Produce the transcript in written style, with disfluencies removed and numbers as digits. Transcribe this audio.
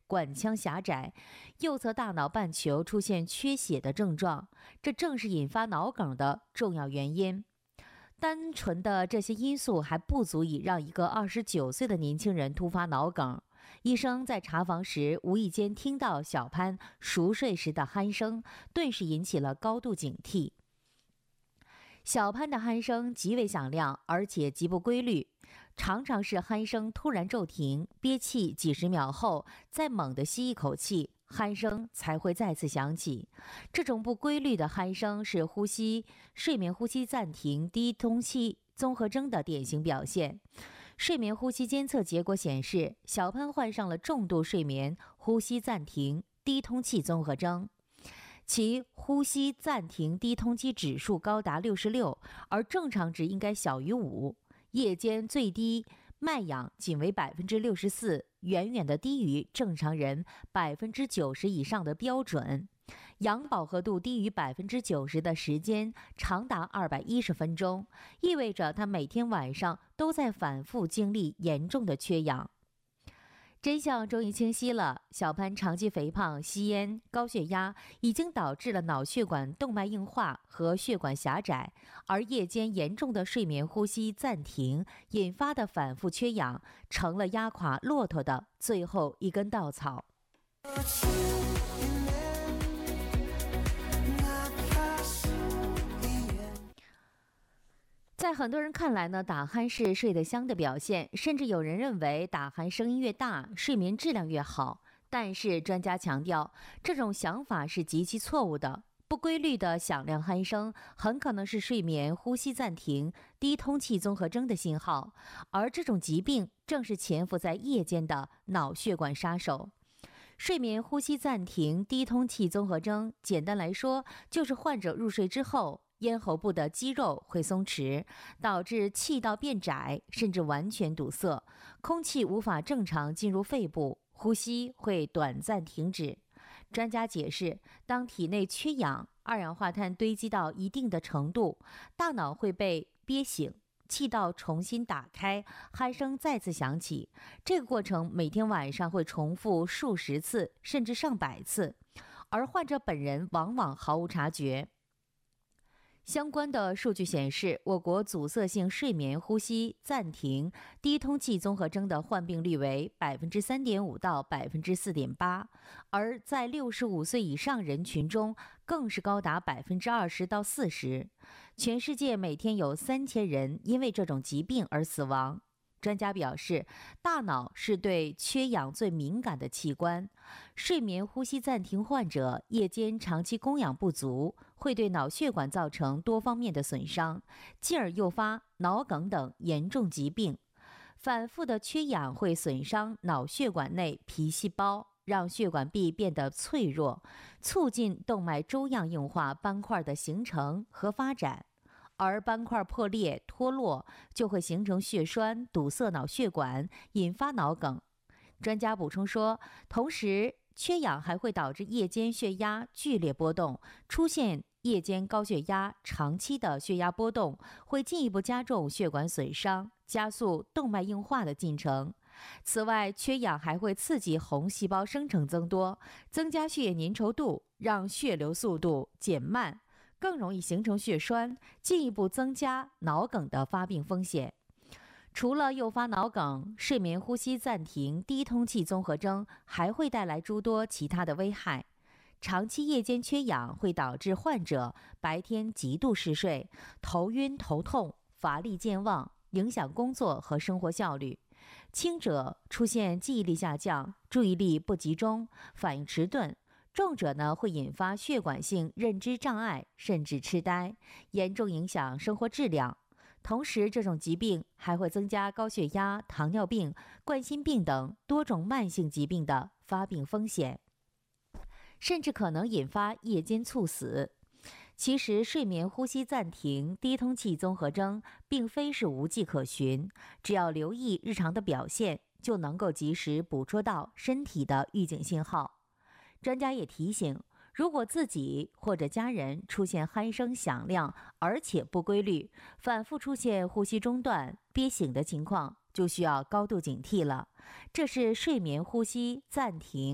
管腔狭窄，右侧大脑半球出现缺血的症状，这正是引发脑梗的重要原因。单纯的这些因素还不足以让一个29岁的年轻人突发脑梗。医生在查房时无意间听到小潘熟睡时的鼾声，顿时引起了高度警惕。小潘的鼾声极为响亮，而且极不规律，常常是鼾声突然骤停，憋气几十秒后再猛地吸一口气，鼾声才会再次响起。这种不规律的鼾声是睡眠呼吸暂停低通气综合征的典型表现。睡眠呼吸监测结果显示，小潘患上了重度睡眠呼吸暂停低通气综合征，其呼吸暂停低通气指数高达66，而正常值应该小于5，夜间最低脉氧仅为64%，远远的低于正常人90%以上的标准。氧饱和度低于90%的时间长达210分钟，意味着他每天晚上都在反复经历严重的缺氧。真相终于清晰了，小潘长期肥胖、吸烟、高血压已经导致了脑血管动脉硬化和血管狭窄，而夜间严重的睡眠呼吸暂停引发的反复缺氧，成了压垮骆驼的最后一根稻草。在很多人看来呢，打鼾是睡得香的表现，甚至有人认为打鼾声音越大，睡眠质量越好。但是专家强调，这种想法是极其错误的。不规律的响亮鼾声很可能是睡眠呼吸暂停低通气综合征的信号，而这种疾病正是潜伏在夜间的脑血管杀手。睡眠呼吸暂停低通气综合征，简单来说，就是患者入睡之后，咽喉部的肌肉会松弛，导致气道变窄，甚至完全堵塞，空气无法正常进入肺部，呼吸会短暂停止。专家解释，当体内缺氧，二氧化碳堆积到一定的程度，大脑会被憋醒，气道重新打开，鼾声再次响起。这个过程每天晚上会重复数十次，甚至上百次，而患者本人往往毫无察觉。相关的数据显示，我国阻塞性睡眠呼吸暂停低通气综合征的患病率为3.5%到4.8%，而在65岁以上人群中更是高达20%到40%。全世界每天有3000人因为这种疾病而死亡。专家表示，大脑是对缺氧最敏感的器官，睡眠呼吸暂停患者夜间长期供氧不足，会对脑血管造成多方面的损伤，进而诱发脑梗等严重疾病。反复的缺氧会损伤脑血管内皮细胞，让血管壁变得脆弱，促进动脉粥样硬化斑块的形成和发展。而斑块破裂脱落就会形成血栓，堵塞脑血管，引发脑梗。专家补充说，同时缺氧还会导致夜间血压剧烈波动，出现夜间高血压，长期的血压波动会进一步加重血管损伤，加速动脉硬化的进程。此外，缺氧还会刺激红细胞生成增多，增加血液粘稠度，让血流速度减慢，更容易形成血栓，进一步增加脑梗的发病风险。除了诱发脑梗，睡眠呼吸暂停低通气综合征还会带来诸多其他的危害。长期夜间缺氧会导致患者白天极度嗜睡，头晕头痛，乏力健忘，影响工作和生活效率。轻者出现记忆力下降、注意力不集中、反应迟钝，重者呢会引发血管性认知障碍，甚至痴呆，严重影响生活质量。同时，这种疾病还会增加高血压、糖尿病、冠心病等多种慢性疾病的发病风险，甚至可能引发夜间猝死。其实，睡眠呼吸暂停低通气综合征并非是无迹可寻，只要留意日常的表现，就能够及时捕捉到身体的预警信号。专家也提醒，如果自己或者家人出现鼾声响亮而且不规律，反复出现呼吸中断、憋醒的情况，就需要高度警惕了。这是睡眠呼吸暂停